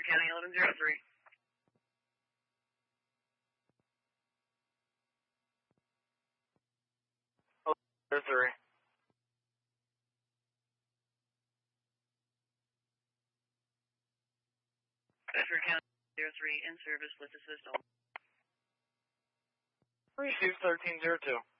County 1103. Oh, 3. Bedford County 03 in service with assist all. Receive 1302.